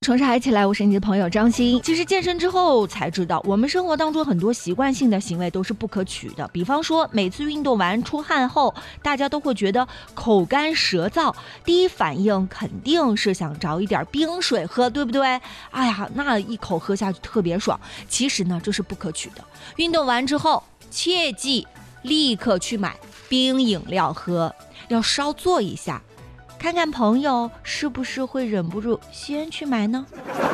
城市嗨起来，我是你的朋友张欣。其实健身之后才知道，我们生活当中很多习惯性的行为都是不可取的。比方说，每次运动完出汗后，大家都会觉得口干舌燥，第一反应肯定是想找一点冰水喝，对不对？哎呀，那一口喝下去特别爽。其实呢，这是不可取的。运动完之后，切记立刻去买冰饮料喝，要稍坐一下，看看朋友是不是会忍不住先去买呢？